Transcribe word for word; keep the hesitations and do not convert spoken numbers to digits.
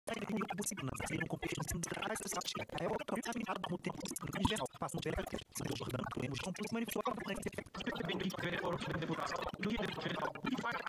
definir o possível, não ser um contexto sindical social. É o que é limitado como tempo em geral, passando pela característica do Jordão, que temos completo manifestou a concorrência.